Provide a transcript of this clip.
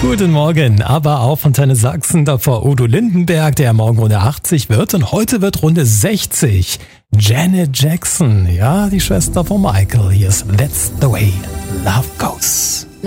Guten Morgen, aber auch Fontane Sachsen, davor Udo Lindenberg, der morgen Runde 80 wird und heute wird Runde 60. Janet Jackson, ja, die Schwester von Michael. Hier ist That's the Way Love Goes.